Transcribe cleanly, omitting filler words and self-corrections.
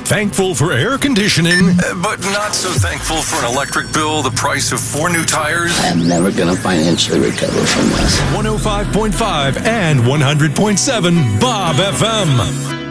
Thankful for air conditioning, but not so thankful for an electric bill, the price of 4 new tires. I'm never going to financially recover from this. 105.5 and 100.7 Bob FM.